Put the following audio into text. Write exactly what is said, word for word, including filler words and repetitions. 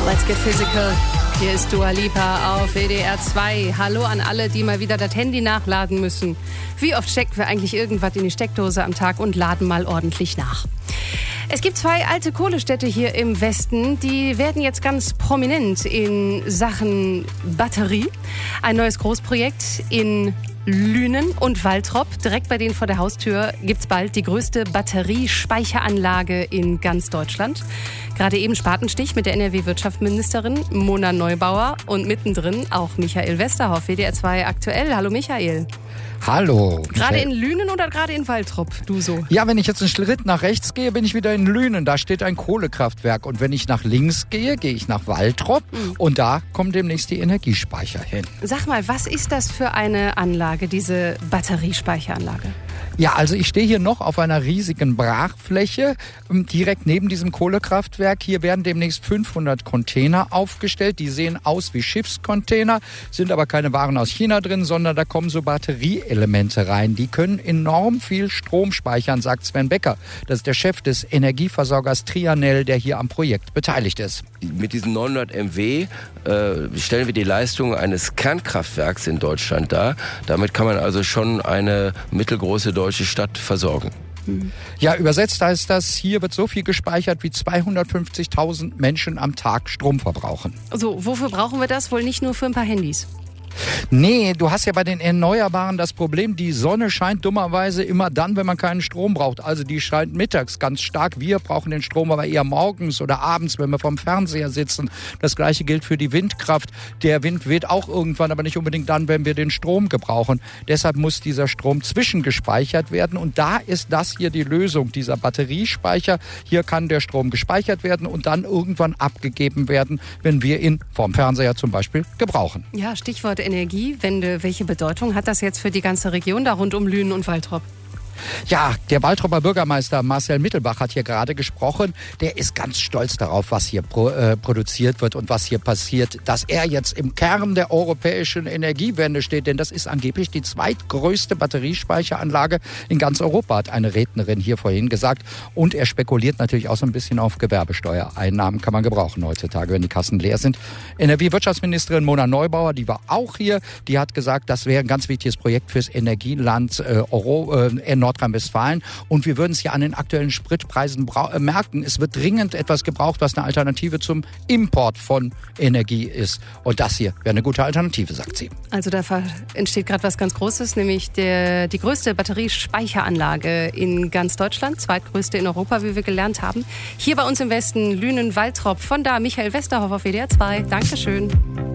Let's get physical. Hier ist Dua Lipa auf W D R zwei. Hallo an alle, die mal wieder das Handy nachladen müssen. Wie oft stecken wir eigentlich irgendwas in die Steckdose am Tag und laden mal ordentlich nach? Es gibt zwei alte Kohlestädte hier im Westen, die werden jetzt ganz prominent in Sachen Batterie. Ein neues Großprojekt in Lünen und Waltrop. Direkt bei denen vor der Haustür gibt's bald die größte Batteriespeicheranlage in ganz Deutschland. Gerade eben Spatenstich mit der N R W-Wirtschaftsministerin Mona Neubauer und mittendrin auch Michael Westerhoff, W D R zwei aktuell. Hallo Michael. Hallo. Gerade in Lünen oder gerade in Waltrop, du so? Ja, wenn ich jetzt einen Schritt nach rechts gehe, bin ich wieder in Lünen. Da steht ein Kohlekraftwerk. Und wenn ich nach links gehe, gehe ich nach Waltrop. Mhm. Und da kommen demnächst die Energiespeicher hin. Sag mal, was ist das für eine Anlage, diese Batteriespeicheranlage? Ja, also ich stehe hier noch auf einer riesigen Brachfläche, direkt neben diesem Kohlekraftwerk. Hier werden demnächst fünfhundert Container aufgestellt. Die sehen aus wie Schiffscontainer, sind aber keine Waren aus China drin, sondern da kommen so Batterieelemente rein. Die können enorm viel Strom speichern, sagt Sven Becker. Das ist der Chef des Energieversorgers Trianel, der hier am Projekt beteiligt ist. Mit diesen neunhundert Megawatt äh, stellen wir die Leistung eines Kernkraftwerks in Deutschland dar. Damit kann man also schon eine mittelgroße deutsche Stadt versorgen. Ja, übersetzt heißt das, hier wird so viel gespeichert, wie zweihundertfünfzigtausend Menschen am Tag Strom verbrauchen. So, wofür brauchen wir das? Wohl nicht nur für ein paar Handys? Nee, du hast ja bei den Erneuerbaren das Problem, die Sonne scheint dummerweise immer dann, wenn man keinen Strom braucht. Also die scheint mittags ganz stark. Wir brauchen den Strom aber eher morgens oder abends, wenn wir vorm Fernseher sitzen. Das Gleiche gilt für die Windkraft. Der Wind weht auch irgendwann, aber nicht unbedingt dann, wenn wir den Strom gebrauchen. Deshalb muss dieser Strom zwischengespeichert werden. Und da ist das hier die Lösung, dieser Batteriespeicher. Hier kann der Strom gespeichert werden und dann irgendwann abgegeben werden, wenn wir ihn vorm Fernseher zum Beispiel gebrauchen. Ja, Stichwort Energiewende. Welche Bedeutung hat das jetzt für die ganze Region da rund um Lünen und Waltrop? Ja, der Waltroper Bürgermeister Marcel Mittelbach hat hier gerade gesprochen. Der ist ganz stolz darauf, was hier pro, äh, produziert wird und was hier passiert. Dass er jetzt im Kern der europäischen Energiewende steht, denn das ist angeblich die zweitgrößte Batteriespeicheranlage in ganz Europa, hat eine Rednerin hier vorhin gesagt. Und er spekuliert natürlich auch so ein bisschen auf Gewerbesteuereinnahmen, kann man gebrauchen heutzutage, wenn die Kassen leer sind. N R W-Wirtschaftsministerin Mona Neubauer, die war auch hier, die hat gesagt, das wäre ein ganz wichtiges Projekt fürs Energieland äh, Euro, äh, Nordrhein-Westfalen. Und wir würden es ja an den aktuellen Spritpreisen bra- äh, merken. Es wird dringend etwas gebraucht, was eine Alternative zum Import von Energie ist. Und das hier wäre eine gute Alternative, sagt sie. Also da entsteht gerade was ganz Großes, nämlich der, die größte Batteriespeicheranlage in ganz Deutschland, zweitgrößte in Europa, wie wir gelernt haben. Hier bei uns im Westen, Lünen, Waltrop. Von da Michael Westerhoff auf W D R zwei. Dankeschön.